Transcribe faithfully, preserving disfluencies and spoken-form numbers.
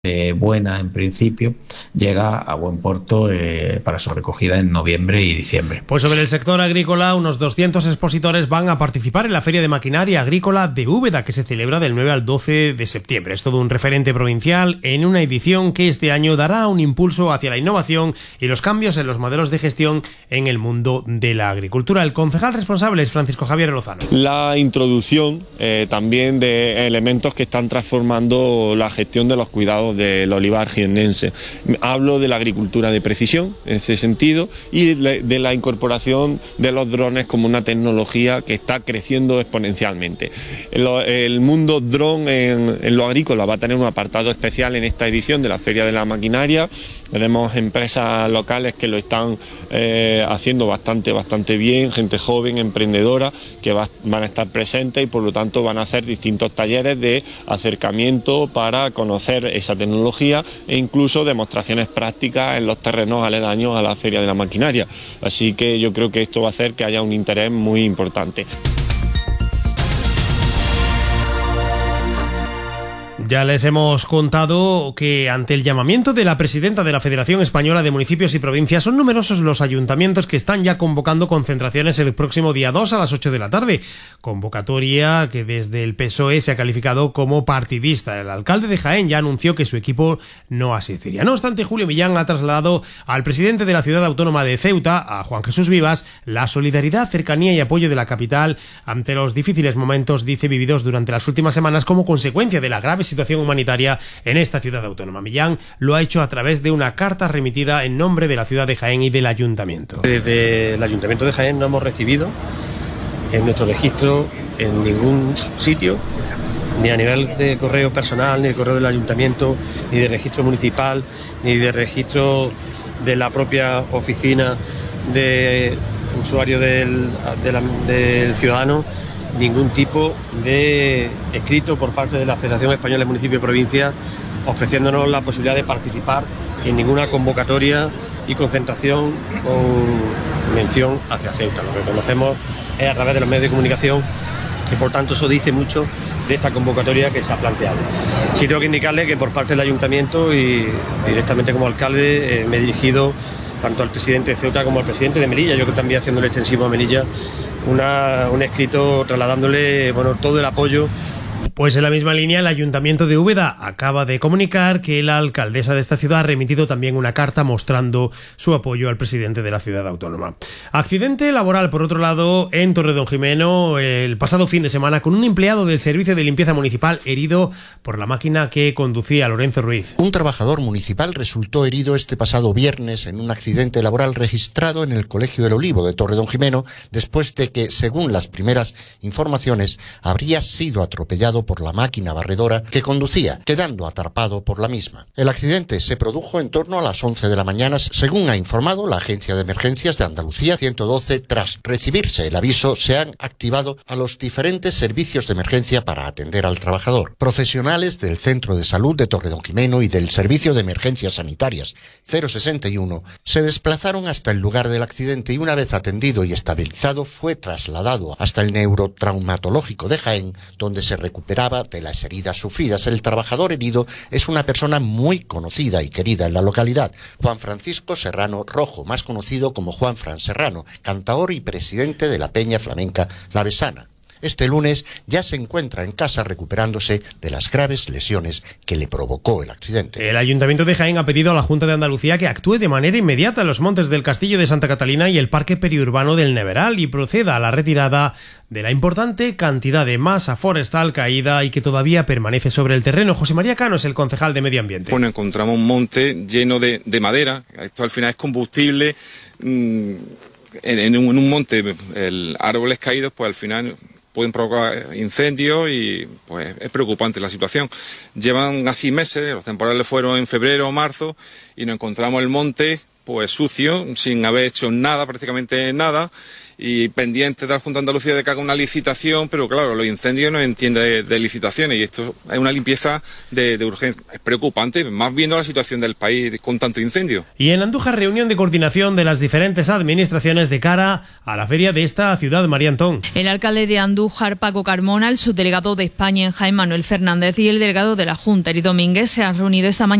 Eh, buena en principio, llega a buen puerto eh, para su recogida en noviembre y diciembre. Pues sobre el sector agrícola, unos doscientos expositores van a participar en la Feria de Maquinaria Agrícola de Úbeda, que se celebra del nueve al doce de septiembre. Es todo un referente provincial en una edición que este año dará un impulso hacia la innovación y los cambios en los modelos de gestión en el mundo de la agricultura. El concejal responsable es Francisco Javier Lozano. La introducción eh, también de elementos que están transformando la gestión de los cuidados del olivar jiennense. Hablo de la agricultura de precisión en ese sentido y de la incorporación de los drones como una tecnología que está creciendo exponencialmente. El, el mundo dron en, en lo agrícola va a tener un apartado especial en esta edición de la Feria de la Maquinaria. Tenemos empresas locales que lo están eh, haciendo bastante, bastante bien, gente joven, emprendedora, que va, van a estar presentes y por lo tanto van a hacer distintos talleres de acercamiento para conocer esa tecnología e incluso demostraciones prácticas en los terrenos aledaños a la Feria de la Maquinaria. Así que yo creo que esto va a hacer que haya un interés muy importante. Ya les hemos contado que ante el llamamiento de la presidenta de la Federación Española de Municipios y Provincias son numerosos los ayuntamientos que están ya convocando concentraciones el próximo día dos a las ocho de la tarde. Convocatoria que desde el P S O E se ha calificado como partidista. El alcalde de Jaén ya anunció que su equipo no asistiría. No obstante, Julio Millán ha trasladado al presidente de la ciudad autónoma de Ceuta, a Juan Jesús Vivas, la solidaridad, cercanía y apoyo de la capital ante los difíciles momentos, dice, vividos durante las últimas semanas como consecuencia de la grave situación humanitaria en esta ciudad autónoma. Millán lo ha hecho a través de una carta remitida en nombre de la ciudad de Jaén y del ayuntamiento. Desde el ayuntamiento de Jaén no hemos recibido en nuestro registro en ningún sitio, ni a nivel de correo personal, ni de correo del ayuntamiento, ni de registro municipal, ni de registro de la propia oficina de usuario del, de la, del ciudadano, ningún tipo de escrito por parte de la Federación Española de Municipios y Provincias ofreciéndonos la posibilidad de participar en ninguna convocatoria y concentración con mención hacia Ceuta. Lo que conocemos es a través de los medios de comunicación y por tanto eso dice mucho de esta convocatoria que se ha planteado. Sí tengo que indicarle que por parte del Ayuntamiento y directamente como alcalde eh, me he dirigido tanto al presidente de Ceuta como al presidente de Melilla, yo que también haciéndole extensivo a Melilla, Una, un escrito trasladándole bueno, todo el apoyo. Pues en la misma línea, el Ayuntamiento de Úbeda acaba de comunicar que la alcaldesa de esta ciudad ha remitido también una carta mostrando su apoyo al presidente de la ciudad autónoma. Accidente laboral, por otro lado, en Torredonjimeno el pasado fin de semana, con un empleado del Servicio de Limpieza Municipal herido por la máquina que conducía Lorenzo Ruiz. Un trabajador municipal resultó herido este pasado viernes en un accidente laboral registrado en el Colegio del Olivo de Torredonjimeno, después de que, según las primeras informaciones, habría sido atropellado por la máquina barredora que conducía, quedando atrapado por la misma. El accidente se produjo en torno a las once de la mañana, según ha informado la Agencia de Emergencias de Andalucía ciento doce. Tras recibirse el aviso, se han activado a los diferentes servicios de emergencia para atender al trabajador. Profesionales del Centro de Salud de Torredonjimeno y del Servicio de Emergencias Sanitarias cero sesenta y uno se desplazaron hasta el lugar del accidente y una vez atendido y estabilizado fue trasladado hasta el neurotraumatológico de Jaén, donde se recuperó de las heridas sufridas. El trabajador herido es una persona muy conocida y querida en la localidad, Juan Francisco Serrano Rojo, más conocido como Juan Fran Serrano, cantaor y presidente de la Peña Flamenca La Besana. Este lunes ya se encuentra en casa recuperándose de las graves lesiones que le provocó el accidente. El Ayuntamiento de Jaén ha pedido a la Junta de Andalucía que actúe de manera inmediata en los montes del Castillo de Santa Catalina y el Parque Periurbano del Neveral y proceda a la retirada de la importante cantidad de masa forestal caída y que todavía permanece sobre el terreno. José María Cano es el concejal de Medio Ambiente. Bueno, encontramos un monte lleno de, de madera. Esto al final es combustible. Mmm, en, en, un, en un monte, el árboles caídos, pues al final pueden provocar incendios y pues es preocupante la situación. Llevan así meses, los temporales fueron en febrero o marzo y nos encontramos el monte pues sucio, sin haber hecho nada, prácticamente nada, y pendiente de la Junta de Andalucía de que haga una licitación, pero claro, los incendios no entienden de, de licitaciones y esto es una limpieza de, de urgencia. Es preocupante, más viendo la situación del país con tanto incendio. Y en Andújar, reunión de coordinación de las diferentes administraciones de cara a la feria de esta ciudad, María Antón. El alcalde de Andújar, Paco Carmona, el subdelegado de España en Jaén, Manuel Fernández, y el delegado de la Junta, Eri Domínguez, se han reunido esta mañana